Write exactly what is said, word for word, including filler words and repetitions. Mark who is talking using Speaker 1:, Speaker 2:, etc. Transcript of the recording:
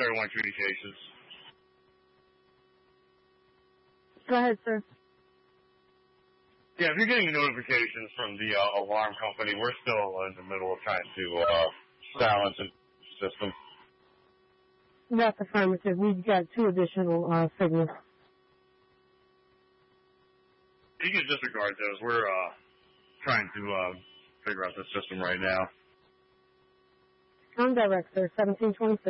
Speaker 1: Area one Communications.
Speaker 2: Go ahead, sir.
Speaker 1: Yeah, if you're getting notifications from the uh, alarm company, we're still in the middle of trying to uh, silence the system.
Speaker 2: That's affirmative. We've got two additional uh, signals.
Speaker 1: You can disregard those. We're uh, trying to uh, figure out the system right now.
Speaker 2: On direct, sir. seventeen twenty-six.